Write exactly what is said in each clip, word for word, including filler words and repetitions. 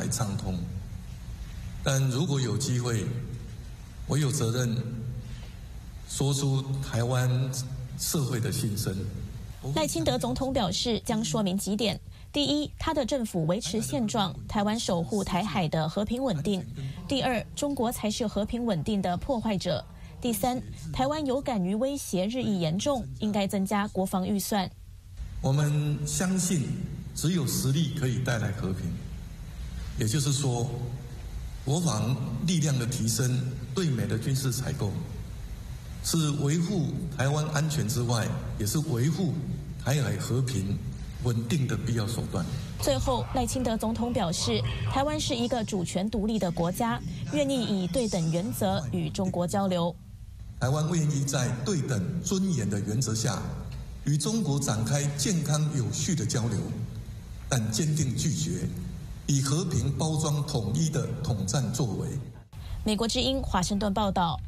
来畅通。但如果有机会，我有责任说出台湾社会的心声。 赖清德总统表示，将说明几点：第一，他的政府维持现状，台湾守护台海的和平稳定；第二，中国才是和平稳定的破坏者；第三，台湾有感于威胁日益严重，应该增加国防预算。 我们相信，只有实力可以带来和平，也就是说，国防力量的提升、对美的军事采购，是维护台湾安全之外，也是维护台海和平稳定的必要手段。 最后，赖清德总统表示，台湾是一个主权独立的国家，愿意以对等原则与中国交流。 台湾愿意在对等尊严的原则下，与中国展开健康有序的交流，但坚定拒绝以和平包装统一的统战作为。 美国之音华盛顿报道。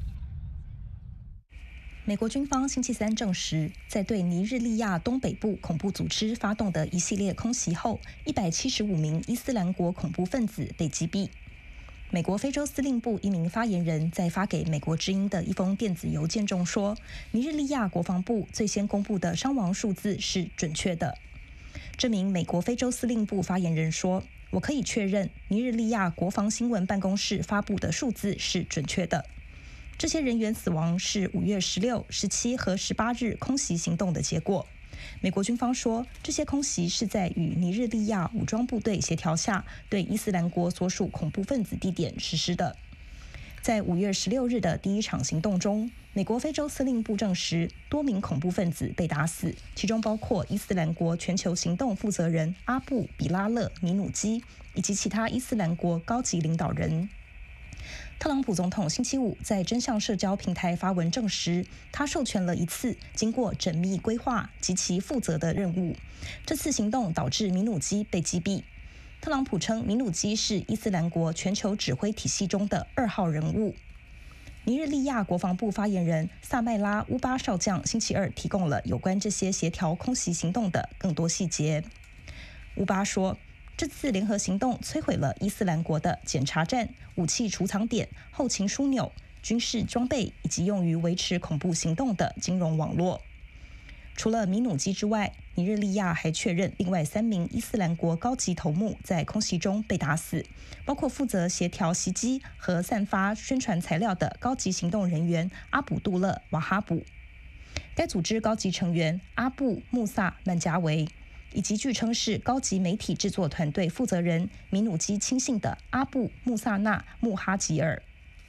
美国军方星期三证实，在对尼日利亚东北部恐怖组织发动的一系列空袭后，一百七十五名伊斯兰国恐怖分子被击毙。美国非洲司令部一名发言人在发给美国之音的一封电子邮件中说，尼日利亚国防部最先公布的伤亡数字是准确的。这名美国非洲司令部发言人说，我可以确认尼日利亚国防新闻办公室发布的数字是准确的。这些人员死亡是五月十六、十七和十八日空袭行动的结果。美国军方说，这些空袭是在与尼日利亚武装部队协调下，对伊斯兰国所属恐怖分子地点实施的。在五月十六日的第一场行动中，美国非洲司令部证实，多名恐怖分子被打死，其中包括伊斯兰国全球行动负责人阿布·比拉勒·米努基以及其他伊斯兰国高级领导人。特朗普总统星期五在真相社交平台发文证实，他授权了一次经过缜密规划及其负责的任务。这次行动导致米努基被击毙。特朗普称，米努基是伊斯兰国全球指挥体系中的二号人物。尼日利亚国防部发言人萨麦拉乌巴少将星期二提供了有关这些协调空袭行动的更多细节。乌巴说，这次联合行动摧毁了伊斯兰国的检查站、武器储藏点、后勤枢纽、军事装备以及用于维持恐怖行动的金融网络。除了米努基之外，尼日利亚还确认另外三名伊斯兰国高级头目在空袭中被打死，包括负责协调袭击和散发宣传材料的高级行动人员阿卜杜勒·瓦哈卜。该组织高级成员阿布·穆萨·曼加维，以及据称是高级媒体制作团队负责人米努基亲信的阿布·穆萨纳·穆哈吉尔。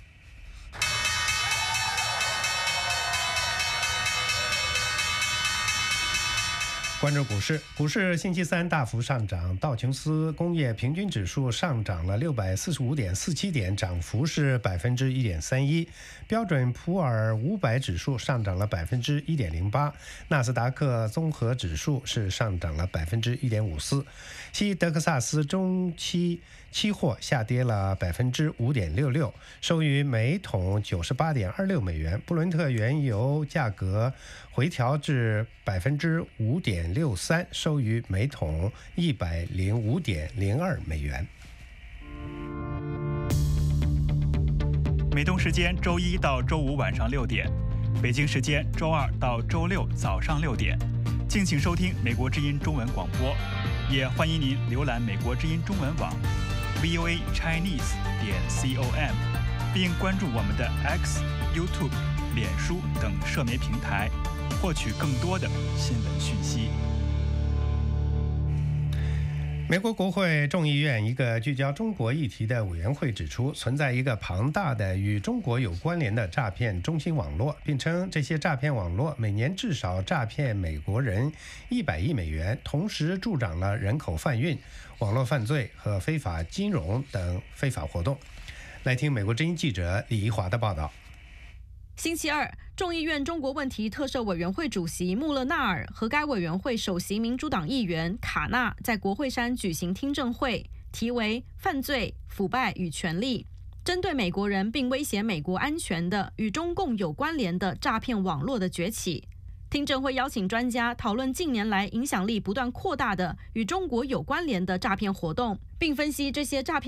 关注股市，股市星期三大幅上涨，道琼斯工业平均指数上涨了六百四十五点四七点，涨幅是百分之一点三一；标准普尔五百指数上涨了百分之一点零八，纳斯达克综合指数是上涨了百分之一点五四。西德克萨斯中期期货下跌了百分之五点六六，收于每桶九十八点二六美元。布伦特原油价格回调至百分之五点六三，收于每桶一百零五点零二美元。 美东时间周一到周五晚上六点，北京时间周二到周六早上六点，敬请收听美国之音中文广播，也欢迎您浏览美国之音中文网 v o a chinese 点 com， 并关注我们的 X、YouTube、脸书等社媒平台，获取更多的新闻讯息。 美国国会众议院一个聚焦中国议题的委员会指出，存在一个庞大的与中国有关联的诈骗中心网络，并称这些诈骗网络每年至少诈骗美国人一百亿美元，同时助长了人口贩运、网络犯罪和非法金融等非法活动。来听美国之音记者李怡华的报道。 星期二，众议院中国问题特设委员会主席穆勒纳尔和该委员会首席民主党议员卡纳在国会山举行听证会，题为“犯罪、腐败与权力”，针对美国人并威胁美国安全的与中共有关联的诈骗网络的崛起。听证会邀请专家讨论近年来影响力不断扩大的与中国有关联的诈骗活动，并分析这些诈骗